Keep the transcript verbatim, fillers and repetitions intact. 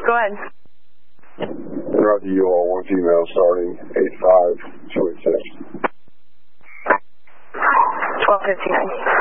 Go ahead. Roger, you all, one female starting eight five two eight six. twelve fifty-nine.